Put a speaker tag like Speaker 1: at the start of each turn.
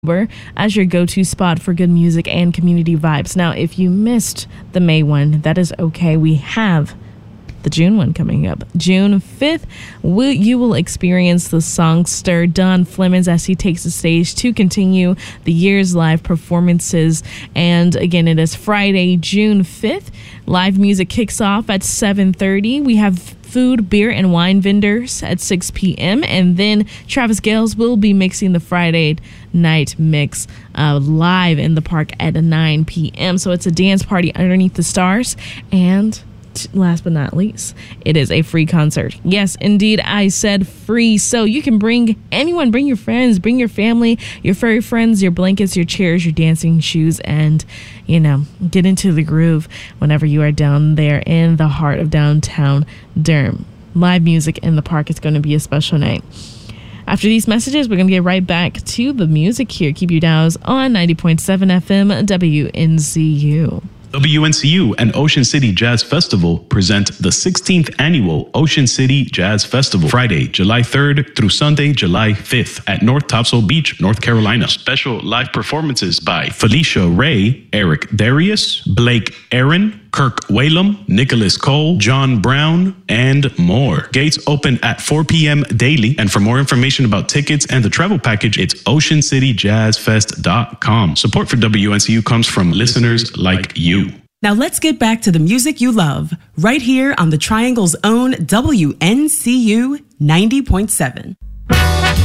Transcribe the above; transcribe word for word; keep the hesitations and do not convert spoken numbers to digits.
Speaker 1: as your go-to spot for good music and community vibes. Now, if you missed the May one, that is okay. We have the June one coming up. June fifth, will, you will experience the songster Don Flemons as he takes the stage to continue the year's live performances. And again, it is Friday, June fifth. Live music kicks off at seven thirty. We have food, beer, and wine vendors at six p.m. And then Travis Gales will be mixing the Friday night mix uh, live in the park at nine p.m. So it's a dance party underneath the stars. And last but not least, it is a free concert. Yes, indeed, I said free. So you can bring anyone, bring your friends, bring your family, your furry friends, your blankets, your chairs, your dancing shoes, and, you know, get into the groove whenever you are down there in the heart of downtown Durham. Live music in the park is going to be a special night. After these messages, we're going to get right back to the music here. Keep your dials on ninety point seven F M W N Z U.
Speaker 2: W N C U and Ocean City Jazz Festival present the sixteenth Annual Ocean City Jazz Festival, Friday, July third through Sunday, July fifth at North Topsail Beach, North Carolina. Special live performances by Felicia Ray, Eric Darius, Blake Aaron, Kirk Whalum, Nicholas Cole, John Brown, and more. Gates open at four p.m. daily. And for more information about tickets and the travel package, it's ocean city jazz fest dot com. Support for W N C U comes from listeners like you.
Speaker 3: Now let's get back to the music you love, right here on the Triangle's own W N C U ninety point seven.